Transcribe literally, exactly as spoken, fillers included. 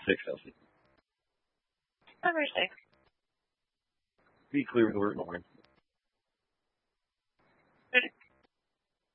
Six, Elsie. Number six. Be clear with the word in the morning.